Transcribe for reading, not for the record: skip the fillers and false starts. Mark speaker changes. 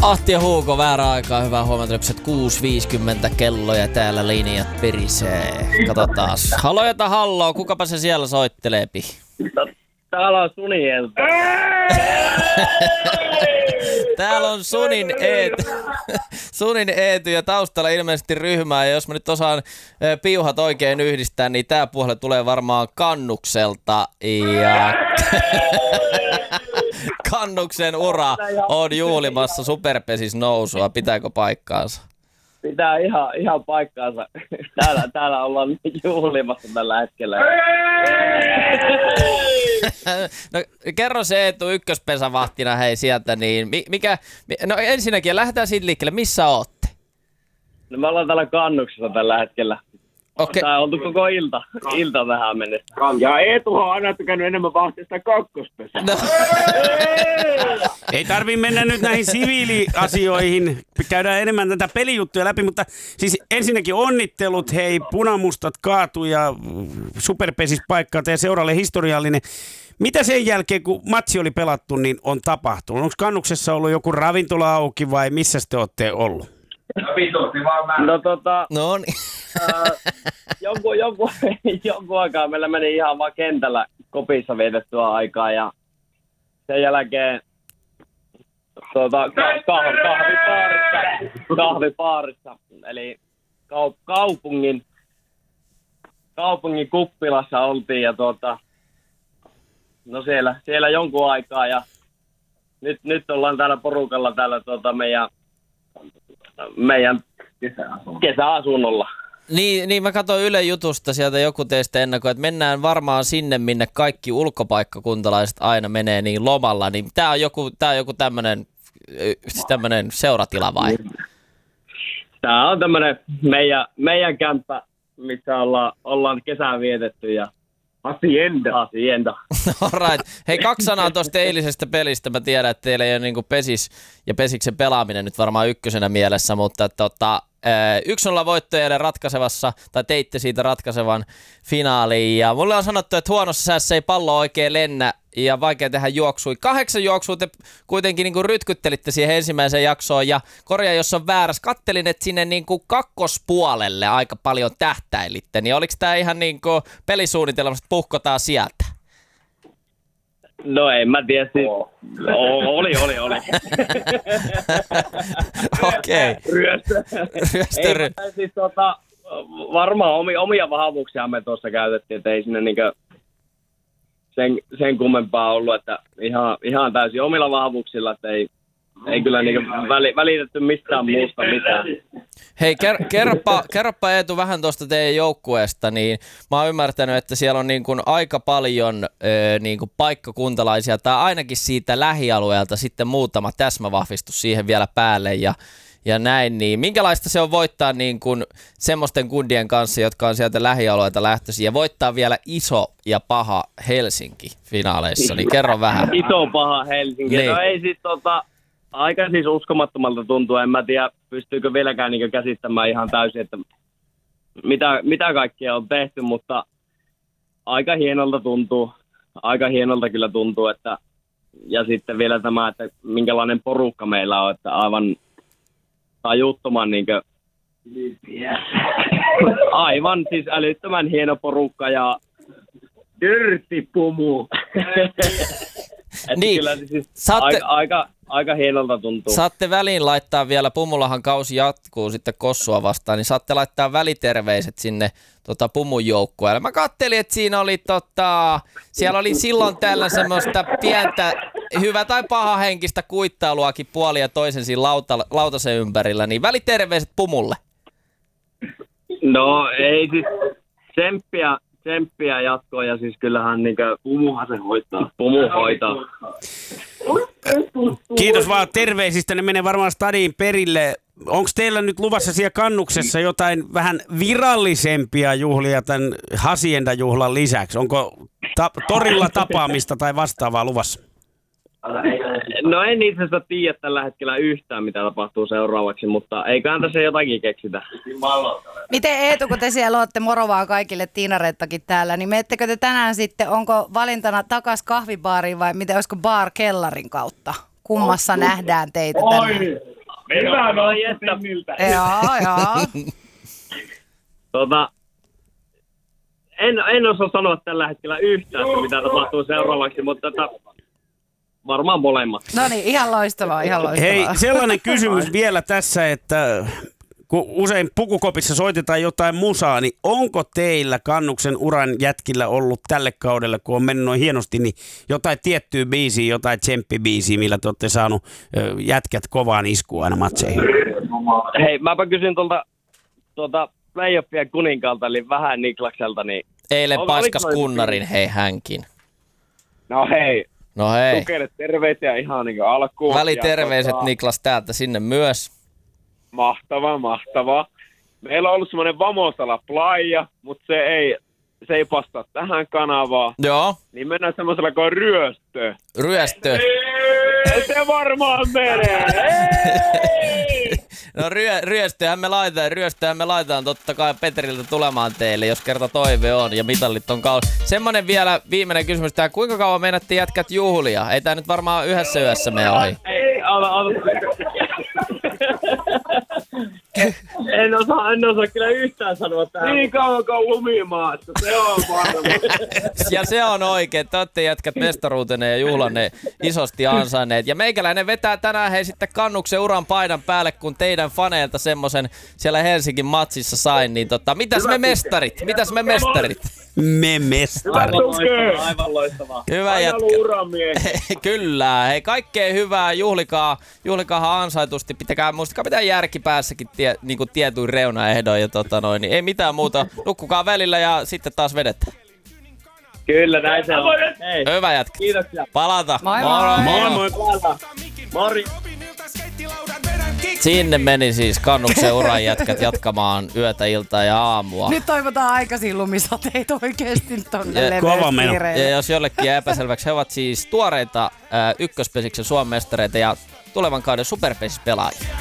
Speaker 1: Ahti ja Huuko, väärä aikaa, hyvää huomenta, 6.50 kello ja täällä linjat perisee. Katsotaan. Halo jota halloo, kukapa se siellä soitteleepi?
Speaker 2: Täällä on Sunielta.
Speaker 1: Täällä on Sunin Eety ja taustalla ilmeisesti ryhmää. Ja jos mä nyt osaan piuhat oikein yhdistää, niin tää puolelle tulee varmaan Kannukselta. Ja Kannuksen ura on juhlimassa Superpesis nousua. Pitääkö paikkaansa?
Speaker 2: Pitää ihan paikkaansa. Täällä ollaan juhlimassa tällä hetkellä.
Speaker 1: No kerro se Eetu ykköspesävahtina hei sieltä, niin no ensinnäkin lähdetään siitä liikkeelle, missä ootte?
Speaker 2: No me ollaan täällä Kannuksessa tällä hetkellä.
Speaker 1: Okay.
Speaker 2: Tää on oltu koko ilta tähän mennessä.
Speaker 3: Ja Eetuhan on aina tykännyt enemmän vahtista kakkospesää.
Speaker 1: No.
Speaker 4: Ei tarvii mennä nyt näihin siviiliasioihin. Käydään enemmän tätä pelijuttuja läpi, mutta siis ensinnäkin onnittelut, hei, punamustat kaatu ja Superpesis paikkaa teidän seuralle historiallinen. Mitä sen jälkeen, kun matsi oli pelattu, niin on tapahtunut? Onko Kannuksessa ollut joku ravintola auki vai missä te olette ollut?
Speaker 1: No niin.
Speaker 2: Jonkun aikaa meillä meni ihan vaan kentällä kopissa vietettyä aikaa ja sen jälkeen kahvipaarissa eli kaupungin kuppilassa oltiin ja no siellä jonkun aikaa ja nyt ollaan täällä porukalla täällä meidän kesäasunnolla.
Speaker 1: Niin mä katsoin Yle Jutusta sieltä joku teistä ennakoi, että mennään varmaan sinne, minne kaikki ulkopaikkakuntalaiset aina menee niin lomalla, niin tää on joku tämmönen seuratila vai?
Speaker 2: Tää on tämmönen meidän kämppä, missä ollaan kesää vietetty ja Hacienda.
Speaker 1: Alright. Hei, 2 sanaa tuosta eilisestä pelistä. Mä tiedän, että teillä ei ole niinku Pesis ja Pesiksen pelaaminen nyt varmaan ykkösenä mielessä, mutta 1-0 voittoja ratkaisevassa, tai teitte siitä ratkaisevan finaaliin. Ja mulle on sanottu, että huonossa säässä ei pallo oikein lennä ja vaikea tehdä juoksui. 8 juoksua te kuitenkin niinku rytkyttelitte siihen ensimmäiseen jaksoon ja korjaa, jos on väärässä. Kattelin, että sinne niinku kakkospuolelle aika paljon tähtäilitte. Niin oliko tää ihan niinku pelisuunnitelmasta puhkotaan sieltä?
Speaker 2: No en mä tiedä, siis oli.
Speaker 1: Okei. Ryöstö.
Speaker 2: Siis varmaan omia vahvuuksia me tuossa käytettiin, että ei sinne niinkö sen kummempaa ollut, että ihan täysin omilla vahvuuksilla, että ei kyllä niinkö välitetty mistään muusta mitään.
Speaker 1: Hei, kerropa Eetu vähän tuosta teidän joukkueesta, niin mä oon ymmärtänyt, että siellä on niin kuin aika paljon niin kuin paikkakuntalaisia, tai ainakin siitä lähialueelta sitten muutama täsmävahvistus siihen vielä päälle ja näin, niin minkälaista se on voittaa niin kuin semmoisten kundien kanssa, jotka on sieltä lähialueelta lähtöisiä, ja voittaa vielä iso ja paha Helsinki finaaleissa, niin kerro vähän.
Speaker 2: Iso paha Helsinki,
Speaker 1: niin.
Speaker 2: No ei siis aika siis uskomattomalta tuntuu, en mä tiedä pystyykö vieläkään niin käsittämään ihan täysin, että mitä kaikkea on tehty, mutta aika hienolta kyllä tuntuu, että ja sitten vielä tämä, että minkälainen porukka meillä on, että aivan tajuttoman aivan siis älyttömän hieno porukka ja
Speaker 3: Dirty pumu.
Speaker 1: Niin,
Speaker 2: kyllä siis
Speaker 1: saatte,
Speaker 2: aika hienolta tuntuu.
Speaker 1: Saatte väliin laittaa vielä, Pumulahan kausi jatkuu sitten Kossua vastaan, niin saatte laittaa väliterveiset sinne Pumun joukkueelle. Mä kattelin, että siinä oli siellä oli silloin tällä semmoista pientä hyvä tai paha henkistä kuittailuakin puoli ja toisen siinä lautasen ympärillä, niin väliterveiset Pumulle.
Speaker 2: No ei siis tsemppiä jatkoa ja siis kyllähän
Speaker 3: Pumuhan se hoitaa.
Speaker 2: Pumu hoitaa.
Speaker 4: Kiitos vaan terveisistä, ne menee varmaan stadiin perille. Onko teillä nyt luvassa siellä Kannuksessa jotain vähän virallisempia juhlia tämän Hacienda-juhlan lisäksi? Onko torilla tapaamista tai vastaavaa luvassa?
Speaker 2: No en itse asiassa tiedä tällä hetkellä yhtään, mitä tapahtuu seuraavaksi, mutta eiköhän tässä jotakin keksitä.
Speaker 5: Miten Eetu, kun te siellä olette, moro vaan kaikille tiinareittakin täällä, niin menettekö te tänään sitten, onko valintana takaisin kahvibaariin vai miten, olisiko bar kellarin kautta? Kummassa nähdään teitä tänään?
Speaker 3: Hyvä
Speaker 2: No,
Speaker 3: nosto Timmiltä.
Speaker 5: Joo.
Speaker 2: En osaa sanoa tällä hetkellä yhtään, että mitä tapahtuu seuraavaksi, mutta varmaan molemmat.
Speaker 5: No niin, ihan loistavaa.
Speaker 4: Hei, sellainen kysymys vielä tässä, että kun usein pukukopissa soitetaan jotain musaa, niin onko teillä Kannuksen uran jätkillä ollut tälle kaudelle, kun on mennyt noin hienosti, niin jotain tiettyä biisiä, jotain tsemppibiisiä, millä te olette saanut jätkät kovaan iskuun aina matseihin?
Speaker 2: Hei, mäpä kysyn tuolta playoffien kuninkaalta, eli vähän Niklakselta, niin...
Speaker 1: Eilen paiskas kunnarin, hei hänkin.
Speaker 3: No hei.
Speaker 1: No hei.
Speaker 3: Tukeille terveisiä ihan niin kuin alkuun.
Speaker 1: Väliterveiset Niklas täältä sinne myös.
Speaker 3: Mahtavaa. Meillä on ollut semmoinen Vamosala playa, mutta se ei pastaa tähän kanavaan.
Speaker 1: Joo.
Speaker 3: Niin mennään semmoisella kuin ryöstö.
Speaker 1: Ryöstö.
Speaker 3: Se varmaan menee.
Speaker 1: No ryöstöhän me laitetaan totta kai Petriltä tulemaan teille, jos kerta toive on ja mitallit on Semmonen vielä viimeinen kysymys tää, kuinka kauan meinattiin jätkät juhlia? Ei tää nyt varmaan yhdessä yössä mene ohi.
Speaker 2: Ei, En osaa kyllä yhtään sanoa tähän.
Speaker 3: Niin kauan kuin lumimaassa, se on varma.
Speaker 1: Ja se on oikein, te olette jätkät mestaruutenne ja juhlanne isosti ansainneet. Ja meikäläinen vetää tänään hei sitten Kannuksen uran paidan päälle, kun teidän faneilta semmosen siellä Helsingin matsissa sain. Niin mitäs me mestarit? Me mestarit.
Speaker 2: Aivan loistavaa.
Speaker 1: Hyvä jätkä. Kyllä. Hei, kaikkea hyvää. Juhlikaahan ansaitusti. Muistakaa pitää järki päässäkin niinku tietyin reunaehdoin. Ja niin ei mitään muuta. Nukkukaa välillä ja sitten taas vedetään.
Speaker 2: Kyllä, näin se on. Hei.
Speaker 1: Hyvä jätkä.
Speaker 2: Kiitoksia.
Speaker 1: Palata.
Speaker 5: Moi.
Speaker 2: Mori.
Speaker 1: Sinne meni siis Kannuksen uran jätkät jatkamaan yötä, iltaa ja aamua.
Speaker 5: Nyt toivotaan aikaisin lumisateita oikeesti tonne
Speaker 4: kova meno.
Speaker 1: Ja jos jollekin jää epäselväksi, he ovat siis tuoreita ykköspesiksen Suomen mestareita ja tulevan kauden superpesis-pelaajia.